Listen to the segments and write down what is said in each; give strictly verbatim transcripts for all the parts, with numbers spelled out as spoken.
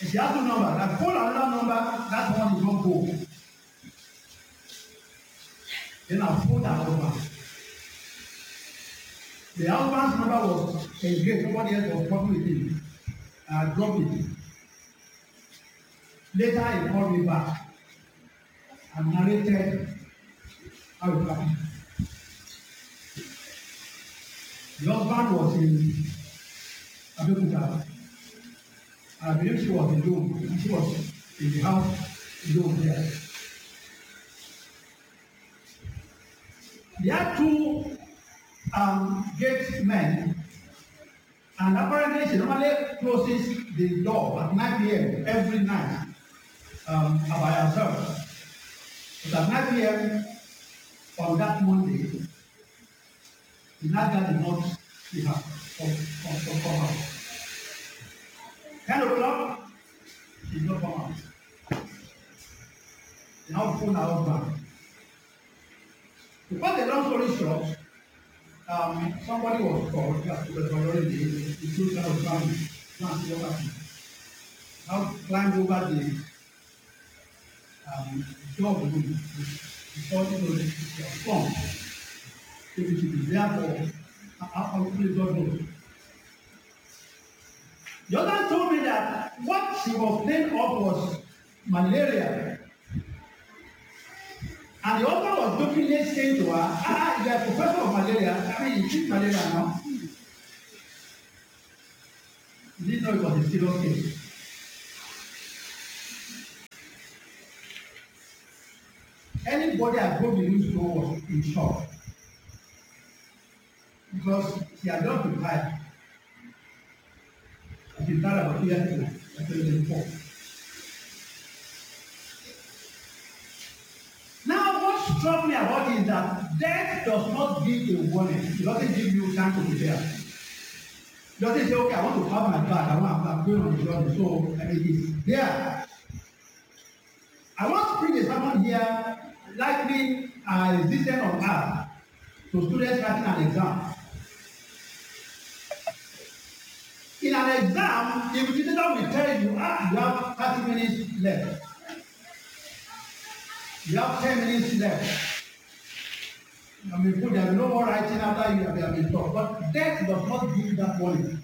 If you have two numbers, that call another number, that one is not go. Then I phone that husband. The husband's number was engaged, nobody else was talking with him. I dropped it. Later he called me back and narrated how it happened. The husband was in Abeokuta. I believe she was alone. She was in the house alone there. There are two um, gate men, and apparently she normally closes the door at nine p m every night um, by herself. But at nine p m on that Monday, the night guard did not see her come, come, come, come out. ten o'clock, she did not come out. They now phone her husband. To cut the long story short, um, somebody was called, that was already the two kind of family, not what happened. Now climbed over the um, door of the room, before it was formed. If it should be there for how please God knows. The other told me that what she was playing up was malaria. And the other was jokingly saying to her, ah, you are a professor of malaria. I mean, you treat malaria now. You didn't know it was a serious case. Anybody I go to use know was in shock. Because she had just been tired. She been tired about two years ago, like twenty twenty-four. Now, what struck me about it is that death does not give a warning. It doesn't give you time to prepare. It doesn't say, okay, I want to have my back, I want to go on the journey. So, it is there. I want to bring a sermon here, likely uh, existent on earth, to students writing an exam. In an exam, the invigilator will tell you, ah, you have thirty minutes left. You have ten minutes left. I mean, there is no more writing after you have been taught. But death does not give you that warning.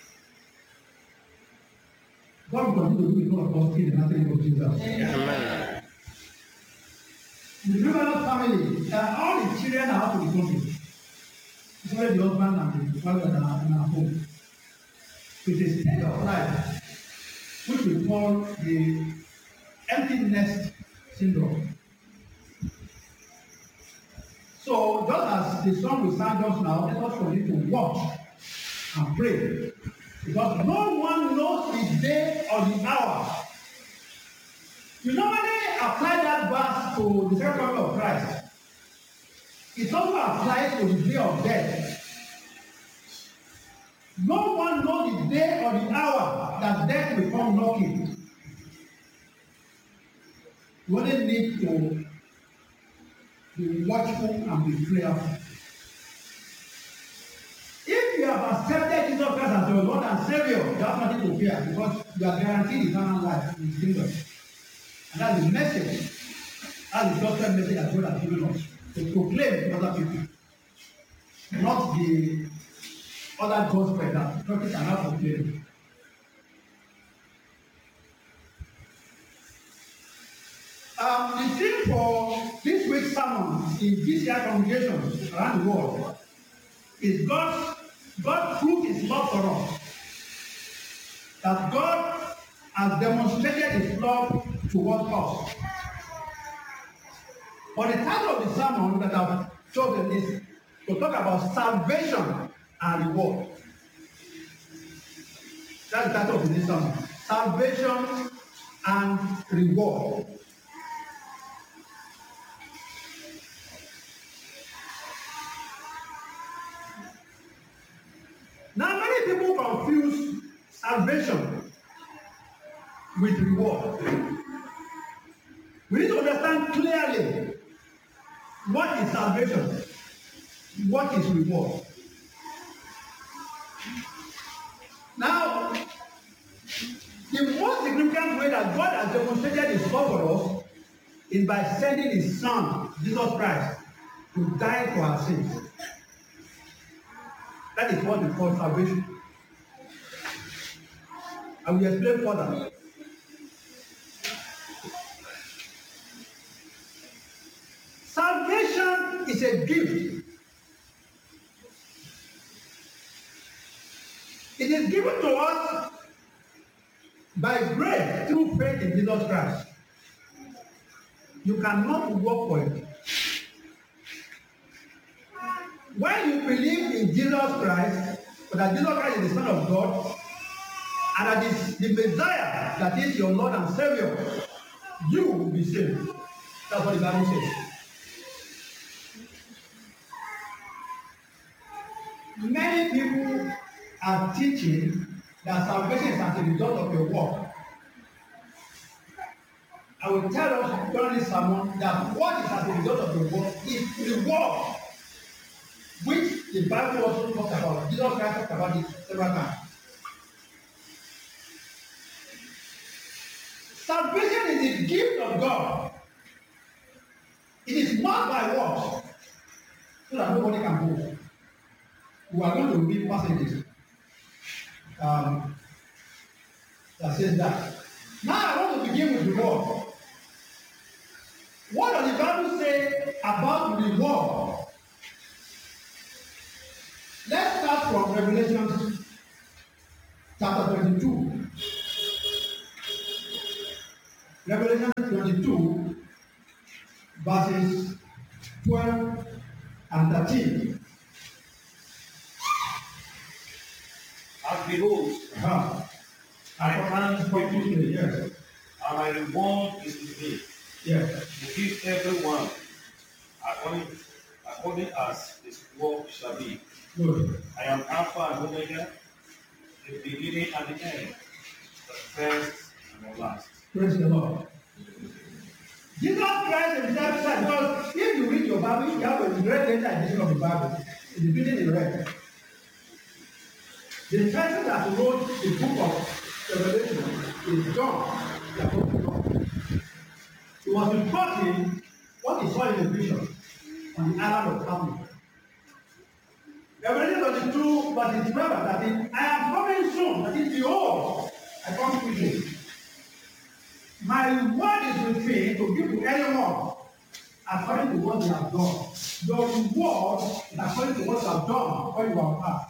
God will continue to do it all of us in the name of Jesus. Amen. In the Riverland family, uh, all the children are out of the country. It's only the husband and the father that are in our home. It's a state of life which we call the empty nest syndrome. So, just as the song we sang just now, let us continue to watch and pray. Because no one knows the day or the hour. You normally apply that verse to the second coming of Christ. It also applies to the day of death. No one knows the day or the hour that death will come knocking. You only need to be watchful and be prayerful. If you have accepted Jesus Christ as your Lord and Savior, you have nothing to fear because you are guaranteed eternal life in His kingdom. And that's the message, that's the gospel message that God has given us to proclaim to other people, not the other gospel that churches are not proclaiming. Um, the theme for this week's sermon in G C I congregations around the world is God, God proved His love for us. That God has demonstrated His love towards us. But the title of the sermon that I've chosen is to talk about salvation and reward. That's the title of this sermon. Salvation and reward. Now, many people confuse salvation with reward. We need to understand clearly what is salvation, what is reward. Now, The most significant way that God has demonstrated His love for us is by sending His Son, Jesus Christ, to die for our sins. That is what we call salvation. I will explain further. Salvation is a gift. It is given to us by grace through faith in Jesus Christ. You cannot work for it. When you believe in Jesus Christ, but that Jesus Christ is the Son of God, and that is the Messiah that is your Lord and Savior, you will be saved. That's what the Bible says. Many people are teaching that salvation is as a result of your work. I will tell us during this sermon that what is as a result of your work is the work which the Bible also talks about. Jesus Christ talked about it several times. Salvation is the gift of God. It is not by works, so that nobody can boast. We are going to read passages um, that says that. Now I want to begin with the word. What does the Bible say about the reward? Let's start from Revelation chapter twenty-two. Revelation twenty-two, verses twelve and thirteen. And behold, Uh-huh. I hand quickly, Yes. and my reward is with me, Yes. to give everyone according, according as his work shall be. Good. I am Alpha and Omega, the beginning and the end, the first and the last. Praise the Lord. Jesus Christ himself said, because if you read your Bible, you have a red letter edition of the Bible. In the beginning in red. The person that wrote the book of Revelation is John, the Apostle John. He was reporting what he saw in the vision on the island of Patmos. Revelation twenty-two, verse twelve and thirteen, I am coming soon, that is, behold, I come quickly. My reward is with me to give to anyone according to what they have done. Your reward is according to what you have done when you are past.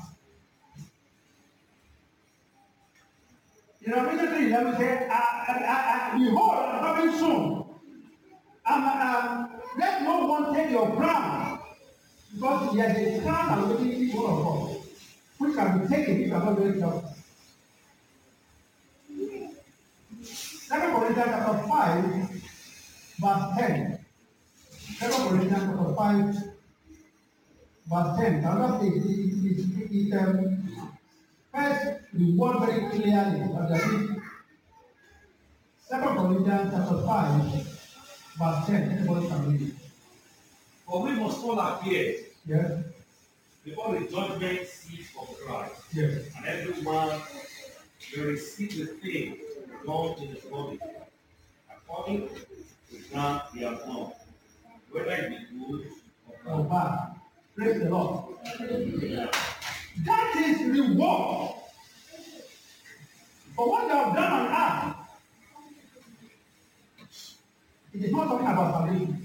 In Revelation three eleven says, behold, I am coming soon. And uh, let no one take your crown, because there is a crown already in each one of us, which can be taken if you are not very careful. Second Corinthians chapter five, verse ten. Second Corinthians chapter five, verse ten. Now it, it, it, it, it um, first we word very clearly that there is Second Corinthians chapter five, verse ten. Anybody can read it. For we must all appear Yes. before the judgment seat of Christ, Yes. and everyone will receive the thing done in his body, according to that he has done, whether it be good or Or bad. bad. Praise the Lord. That is reward for what you have done on earth. It is not talking about salvation.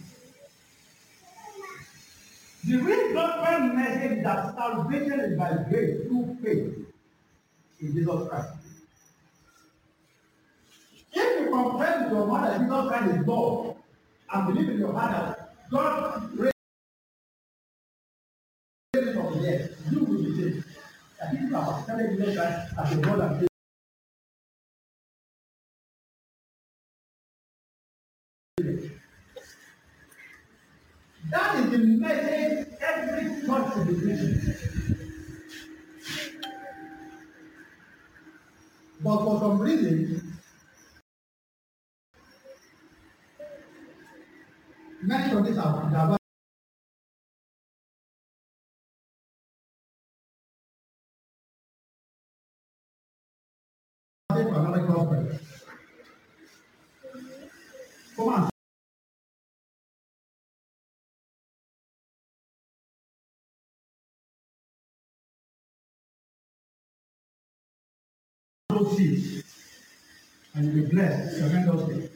The real gospel message is that salvation is by grace through faith in Jesus Christ. If you confess with your mouth that Jesus Christ is Lord and believe in your heart that God raised him from the dead, you will be saved. That if you have accepted Jesus Christ as your Lord and Savior, that is the message every church should be preaching. But for some reason, many churches are diverted to another gospel. sow seeds and you'll be blessed tremendously.